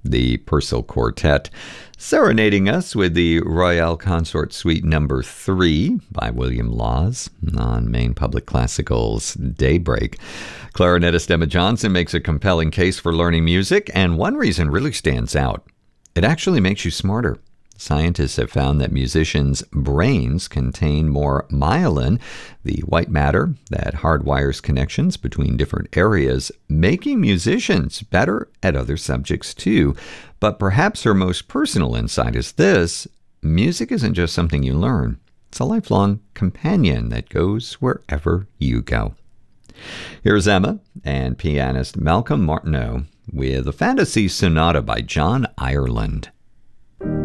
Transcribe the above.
the Purcell Quartet, serenading us with the Royale Consort Suite No. 3 by William Laws on Maine Public Classical's Daybreak. Clarinetist Emma Johnson makes a compelling case for learning music, and one reason really stands out. It actually makes you smarter. Scientists have found that musicians' brains contain more myelin, the white matter that hardwires connections between different areas, making musicians better at other subjects too. But perhaps her most personal insight is this: music isn't just something you learn. It's a lifelong companion that goes wherever you go. Here's Emma and pianist Malcolm Martineau with the Fantasy Sonata by John Ireland.